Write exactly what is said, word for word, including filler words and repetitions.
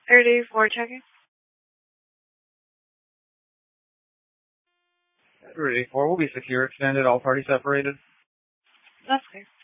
thirty-four checking. thirty-four will be secure, extended, all parties separated. That's clear.